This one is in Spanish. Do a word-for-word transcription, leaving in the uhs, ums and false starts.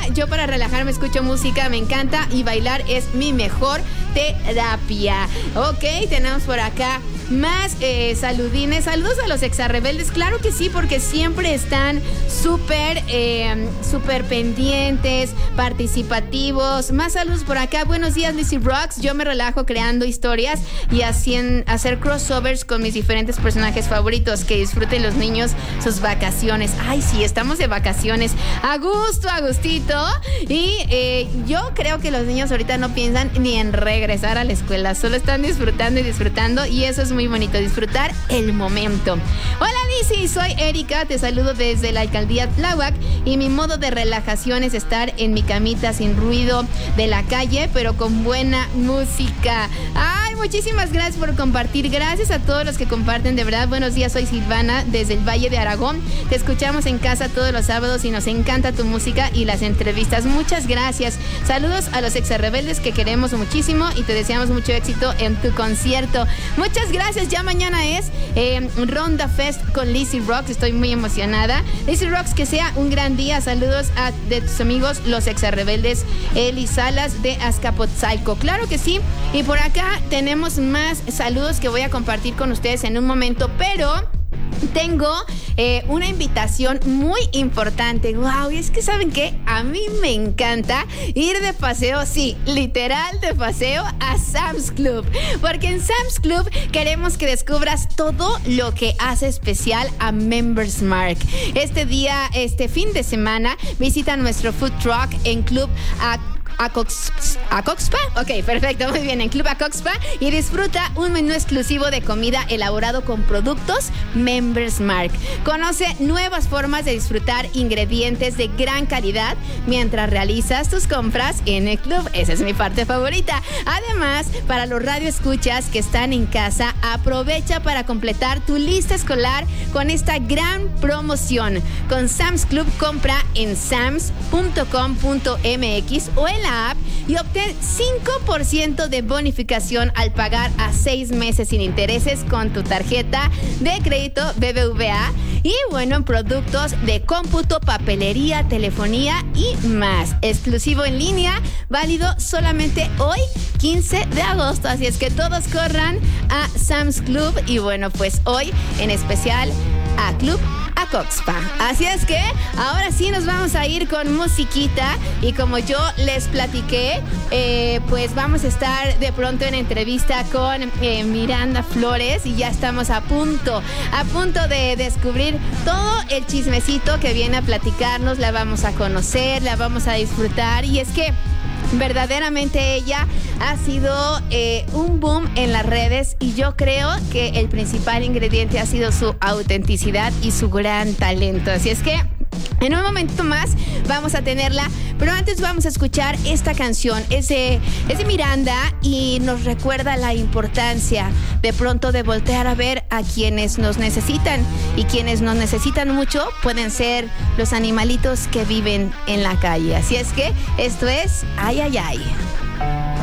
yo para relajarme escucho música, me encanta, y bailar es mi mejor terapia. Ok, tenemos por acá más eh, saludines. Saludos a los exarrebeldes, claro que sí, porque siempre están súper, eh, súper pendientes, participativos. Más saludos por acá. Buenos días, Lizzy Rocks. Yo me relajo creando historias y hacien, hacer crossovers con mis diferentes personajes favoritos. Que disfruten los niños sus vacaciones. Ay, sí, estamos de vacaciones. A gusto, a gustito. Y eh, yo creo que los niños ahorita no piensan ni en regresar a la escuela. Solo están disfrutando y disfrutando, y eso es muy bonito, disfrutar el momento. Hola, Lizzy, soy Erika, te saludo desde la alcaldía Tláhuac, y mi modo de relajación es estar en mi camita sin ruido de la calle, pero con buena música. Ay, muchísimas gracias por compartir. Gracias a todos los que comparten, de verdad. Buenos días, soy Silvana desde el Valle de Aragón. Te escuchamos en casa todos los sábados y nos encanta tu música y las entrevistas. Muchas gracias. Saludos a los exarrebeldes que queremos muchísimo y te deseamos mucho éxito en tu concierto. Muchas gracias. Ya mañana es eh, Ronda Fest con Lizzy Rocks. Estoy muy emocionada. Lizzy Rocks, que sea un gran día. Saludos a de tus amigos los exarrebeldes, Eli Salas de Azcapotzalco. Claro que sí. Y por acá tenemos más saludos que voy a compartir con ustedes en un momento, pero tengo eh, una invitación muy importante. Wow, y es que ¿saben qué? A mí me encanta ir de paseo, sí, literal de paseo a Sam's Club. Porque en Sam's Club queremos que descubras todo lo que hace especial a Members Mark. Este día, este fin de semana, visita nuestro food truck en Club a Acox, Acoxpa, ok, perfecto, muy bien, en Club Acoxpa, y disfruta un menú exclusivo de comida elaborado con productos Members Mark. Conoce nuevas formas de disfrutar ingredientes de gran calidad mientras realizas tus compras en el club. Esa es mi parte favorita. Además, para los radioescuchas que están en casa, aprovecha para completar tu lista escolar con esta gran promoción. Con Sam's Club, compra en sams punto com punto mx o en la app y obtén cinco por ciento de bonificación al pagar a seis meses sin intereses con tu tarjeta de crédito B B V A. Y bueno, productos de cómputo, papelería, telefonía y más. Exclusivo en línea, válido solamente hoy, quince de agosto. Así es que todos corran a Sam's Club. Y bueno, pues hoy en especial a Club Acoxpa. Así es que ahora sí nos vamos a ir con musiquita, y como yo les platiqué, eh, pues vamos a estar de pronto en entrevista con eh, Miranda Flores, y ya estamos a punto, a punto de descubrir todo el chismecito que viene a platicarnos. La vamos a conocer, la vamos a disfrutar, y es que verdaderamente ella ha sido eh, un boom en las redes, y yo creo que el principal ingrediente ha sido su autenticidad y su gran talento. Así es que en un momento más vamos a tenerla, pero antes vamos a escuchar esta canción. Es de, es de Miranda, y nos recuerda la importancia de pronto de voltear a ver a quienes nos necesitan, y quienes nos necesitan mucho pueden ser los animalitos que viven en la calle. Así es que esto es Ay, ay, ay.